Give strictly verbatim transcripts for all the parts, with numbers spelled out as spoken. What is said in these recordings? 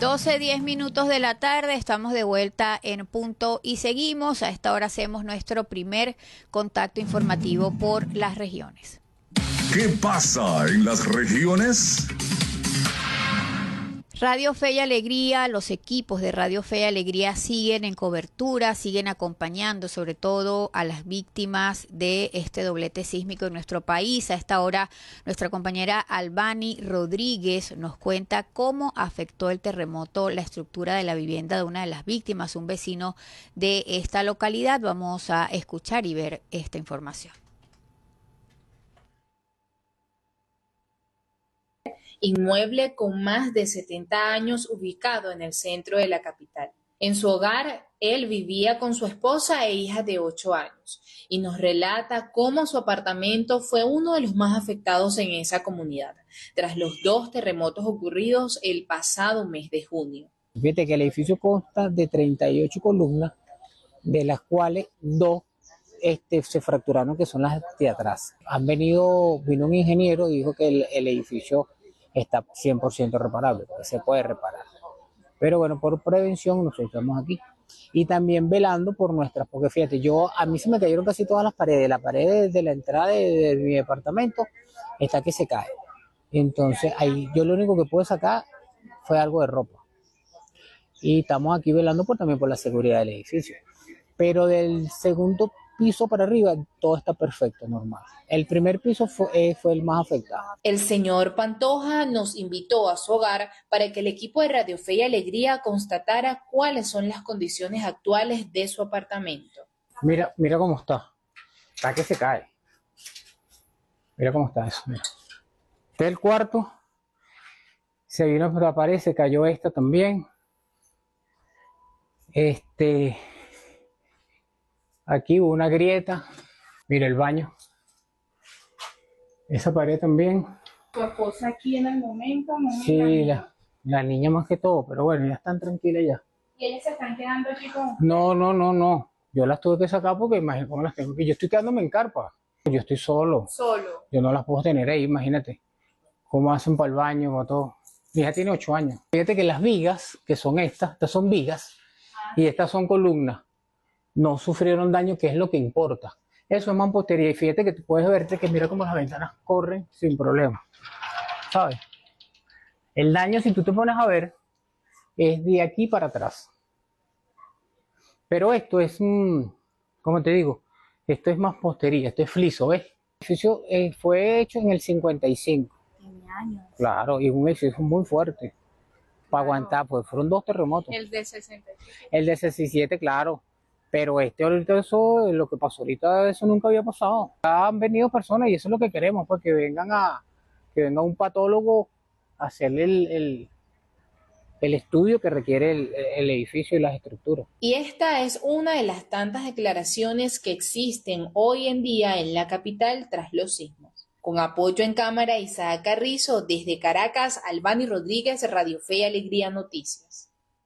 doce, diez minutos de la tarde, estamos de vuelta en Punto y seguimos. A esta hora hacemos nuestro primer contacto informativo por las regiones. ¿Qué pasa en las regiones? Radio Fe y Alegría, los equipos de Radio Fe y Alegría siguen en cobertura, siguen acompañando sobre todo a las víctimas de este doblete sísmico en nuestro país. A esta hora nuestra compañera Albany Rodríguez nos cuenta cómo afectó el terremoto la estructura de la vivienda de una de las víctimas, un vecino de esta localidad. Vamos a escuchar y ver esta información. Inmueble con más de setenta años ubicado en el centro de la capital. En su hogar, él vivía con su esposa e hija de ocho años y nos relata cómo su apartamento fue uno de los más afectados en esa comunidad, tras los dos terremotos ocurridos el pasado mes de junio. Fíjate que el edificio consta de treinta y ocho columnas, de las cuales dos este, se fracturaron, que son las de atrás. Han venido, vino un ingeniero y dijo que el, el edificio está cien por ciento reparable, porque se puede reparar. Pero bueno, por prevención nosotros estamos aquí. Y también velando por nuestras, porque fíjate, yo a mí se me cayeron casi todas las paredes. La pared de la entrada de, de mi departamento está que se cae. Entonces ahí yo lo único que pude sacar fue algo de ropa. Y estamos aquí velando por, también por la seguridad del edificio. Pero del segundo piso para arriba todo está perfecto, normal. El primer piso fue, eh, fue el más afectado. El señor Pantoja nos invitó a su hogar para que el equipo de Radio Fe y Alegría constatara cuáles son las condiciones actuales de su apartamento. Mira, mira cómo está. Está que se cae. Mira cómo está eso. Mira. Este es el cuarto. Se vino por la pared, se cayó esta también. Este... Aquí hubo una grieta. Mira el baño. Esa pared también. ¿Tu esposa aquí en el momento? No, sí, la, la niña más que todo, pero bueno, ya están tranquilas ya. ¿Y ellas se están quedando aquí con...? No, no, no, no. Yo las tuve que sacar porque imagínate cómo las tengo. Yo estoy quedándome en carpa. Yo estoy solo. Solo. Yo no las puedo tener ahí, imagínate. Cómo hacen para el baño, para todo. Mi hija tiene ocho años. Fíjate que las vigas, que son estas, estas son vigas, ah, y estas son columnas, no sufrieron daño, que es lo que importa. Eso es mampostería, y fíjate que tú puedes verte que mira cómo las ventanas corren sin problema, ¿sabes? El daño, si tú te pones a ver, es de aquí para atrás. Pero esto es, mmm, ¿cómo te digo? Esto es mampostería, esto es fliso, ¿ves? El edificio eh, fue hecho en el cincuenta y cinco. Tiene años. Claro, y un edificio muy fuerte. Para claro. Aguantar, pues fueron dos terremotos. El de sesenta y siete. El de sesenta y siete, claro. Pero este ahorita, eso, lo que pasó ahorita, eso nunca había pasado. Han venido personas y eso es lo que queremos, pues que vengan a, que venga un patólogo a hacerle el, el, el estudio que requiere el, el edificio y las estructuras. Y esta es una de las tantas declaraciones que existen hoy en día en la capital tras los sismos. Con apoyo en cámara, Isaac Carrizo, desde Caracas, Albany Rodríguez, Radio Fe y Alegría Noticias.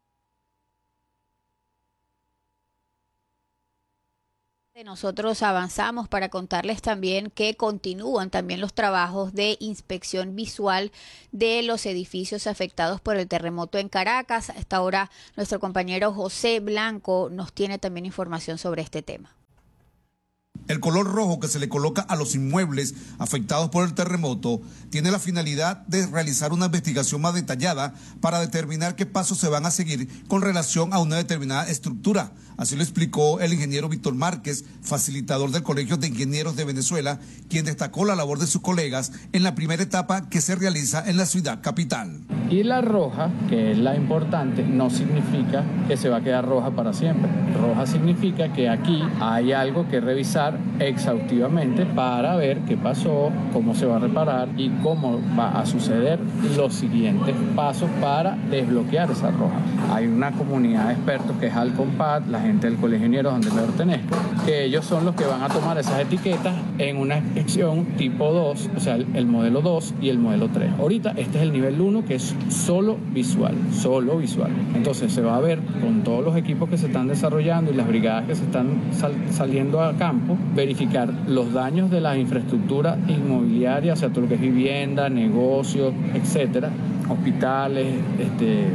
Nosotros avanzamos para contarles también que continúan también los trabajos de inspección visual de los edificios afectados por el terremoto en Caracas. A esta hora nuestro compañero José Blanco nos tiene también información sobre este tema. El color rojo que se le coloca a los inmuebles afectados por el terremoto tiene la finalidad de realizar una investigación más detallada para determinar qué pasos se van a seguir con relación a una determinada estructura. Así lo explicó el ingeniero Víctor Márquez, facilitador del Colegio de Ingenieros de Venezuela, quien destacó la labor de sus colegas en la primera etapa que se realiza en la ciudad capital. Y la roja, que es la importante, no significa que se va a quedar roja para siempre. Roja significa que aquí hay algo que revisar exhaustivamente para ver qué pasó, cómo se va a reparar y cómo va a suceder los siguientes pasos para desbloquear esa roja. Hay una comunidad de expertos que es Alcompad, la gente del Colegio de Ingenieros donde me pertenezco, que ellos son los que van a tomar esas etiquetas en una inspección tipo dos, o sea, el, el modelo dos y el modelo tres. Ahorita este es el nivel uno, que es solo visual, solo visual. Entonces se va a ver con todos los equipos que se están desarrollando y las brigadas que se están sal, saliendo a campo, verificar los daños de la infraestructura inmobiliaria, o sea, todo lo que es vivienda, negocios, etcétera, hospitales, este,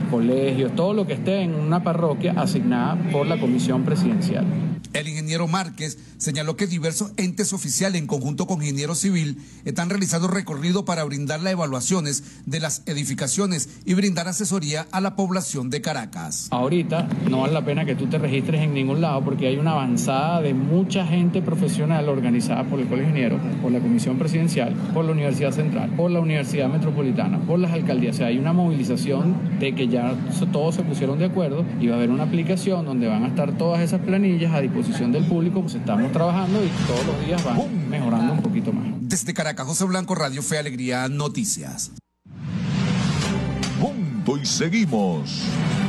colegios, todo lo que esté en una parroquia asignada por la comisión presidencial. El ingeniero Márquez señaló que diversos entes oficiales en conjunto con Ingeniero Civil están realizando recorrido para brindar las evaluaciones de las edificaciones y brindar asesoría a la población de Caracas. Ahorita no vale la pena que tú te registres en ningún lado porque hay una avanzada de mucha gente profesional organizada por el Colegio Ingeniero, por la Comisión Presidencial, por la Universidad Central, por la Universidad Metropolitana, por las alcaldías. O sea, hay una movilización de que ya todos se pusieron de acuerdo y va a haber una aplicación donde van a estar todas esas planillas a disposición del público. Pues estamos trabajando y todos los días van mejorando un poquito más. Desde Caracas, José Blanco, Radio Fe y Alegría Noticias. Punto y seguimos.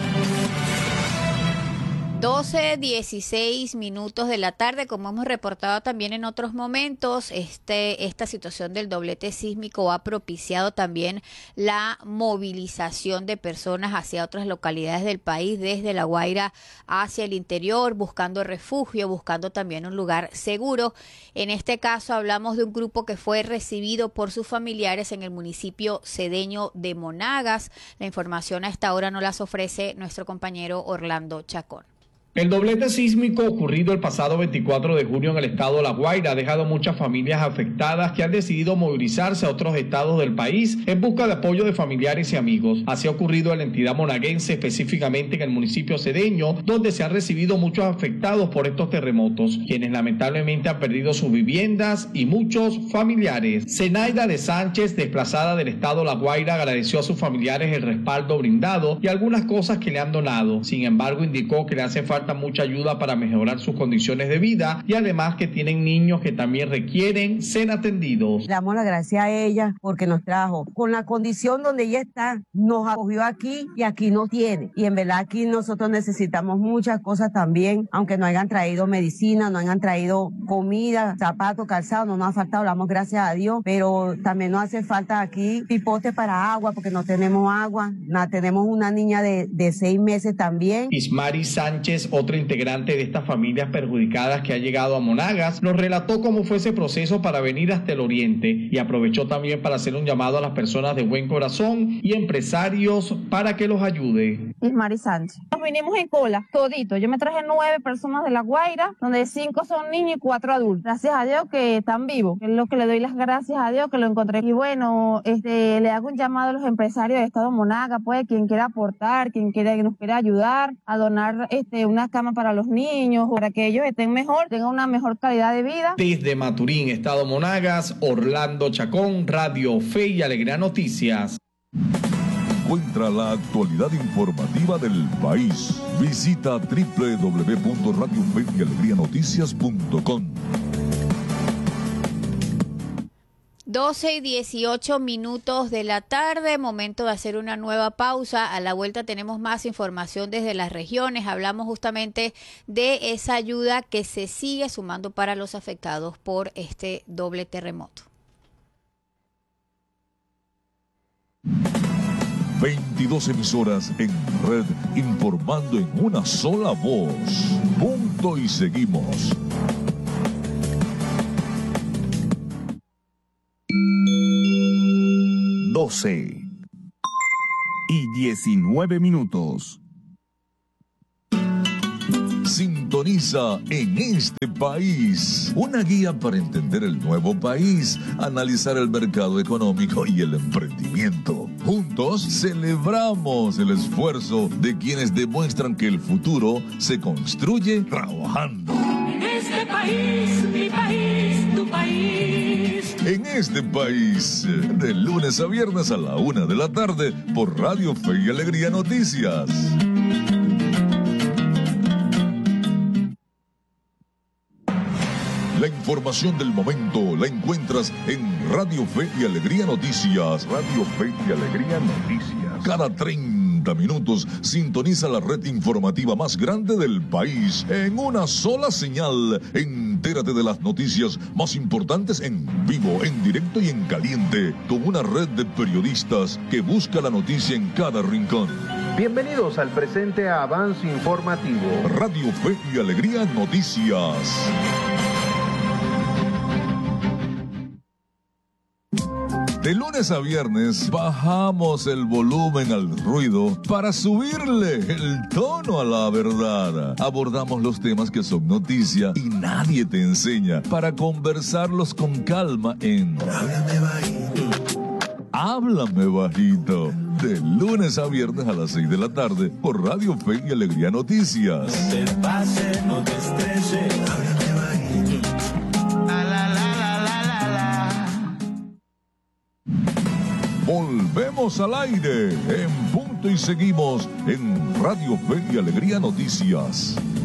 doce, dieciséis minutos de la tarde, como hemos reportado también en otros momentos, este, esta situación del doblete sísmico ha propiciado también la movilización de personas hacia otras localidades del país, desde La Guaira hacia el interior, buscando refugio, buscando también un lugar seguro. En este caso hablamos de un grupo que fue recibido por sus familiares en el municipio cedeño de Monagas. La información a esta hora nos las ofrece nuestro compañero Orlando Chacón. El doblete sísmico ocurrido el pasado veinticuatro de junio en el estado de La Guaira ha dejado muchas familias afectadas que han decidido movilizarse a otros estados del país en busca de apoyo de familiares y amigos. Así ha ocurrido en la entidad monaguense, específicamente en el municipio cedeño, donde se han recibido muchos afectados por estos terremotos, quienes lamentablemente han perdido sus viviendas y muchos familiares. Zenaida de Sánchez, desplazada del estado de La Guaira, agradeció a sus familiares el respaldo brindado y algunas cosas que le han donado. Sin embargo, indicó que le hace falta mucha ayuda para mejorar sus condiciones de vida y además que tienen niños que también requieren ser atendidos. Le damos la gracia a ella porque nos trajo con la condición donde ella está, nos acogió aquí y aquí nos tiene, y en verdad aquí nosotros necesitamos muchas cosas también, aunque no hayan traído medicina, no hayan traído comida, zapatos, calzado, no nos ha faltado, damos gracias a Dios, pero también nos hace falta aquí pipote para agua porque no tenemos agua, no, tenemos una niña de, de seis meses también. Ismari Sánchez, otra integrante de estas familias perjudicadas que ha llegado a Monagas, nos relató cómo fue ese proceso para venir hasta el oriente y aprovechó también para hacer un llamado a las personas de buen corazón y empresarios para que los ayude. Ismari Sánchez. Nos vinimos en cola, todito. Yo me traje nueve personas de La Guaira, donde cinco son niños y cuatro adultos. Gracias a Dios que están vivos. Es lo que le doy las gracias a Dios que lo encontré. Y bueno, este, le hago un llamado a los empresarios del estado de Monagas, pues, quien quiera aportar, quien quiera, que nos quiera ayudar a donar este, una cama para los niños, para que ellos estén mejor, tengan una mejor calidad de vida. Desde Maturín, estado Monagas, Orlando Chacón, Radio Fe y Alegría Noticias. Encuentra la actualidad informativa del país. Visita doble u doble u doble u punto radio fe y alegría noticias punto com. doce y dieciocho minutos de la tarde, momento de hacer una nueva pausa. A la vuelta tenemos más información desde las regiones. Hablamos justamente de esa ayuda que se sigue sumando para los afectados por este doble terremoto. veintidós emisoras en red informando en una sola voz. Punto y seguimos. doce y diecinueve minutos. Sintoniza En este País, una guía para entender el nuevo país, analizar el mercado económico y el emprendimiento. Juntos celebramos el esfuerzo de quienes demuestran que el futuro se construye trabajando. En este país, mi país, tu país. En este país, de lunes a viernes a la una de la tarde, por Radio Fe y Alegría Noticias. La información del momento la encuentras en Radio Fe y Alegría Noticias. Radio Fe y Alegría Noticias. Cada treinta minutos sintoniza la red informativa más grande del país en una sola señal. Entérate de las noticias más importantes en vivo, en directo y en caliente, con una red de periodistas que busca la noticia en cada rincón. Bienvenidos al presente avance informativo. Radio Fe y Alegría Noticias. De lunes a viernes bajamos el volumen al ruido para subirle el tono a la verdad. Abordamos los temas que son noticia y nadie te enseña para conversarlos con calma en Háblame Bajito. Háblame Bajito. De lunes a viernes a las seis de la tarde por Radio Fe y Alegría Noticias. No te pases, no te estreses. Háblame bajito. La, la, la, la, la, la, la. Volvemos al aire en punto y seguimos en Radio Fe y Alegría Noticias.